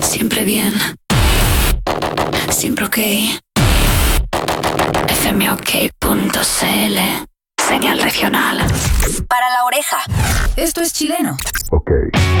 Siempre bien. Siempre ok. fmok.cl. Señal regional. Para la oreja. Esto es chileno. Ok.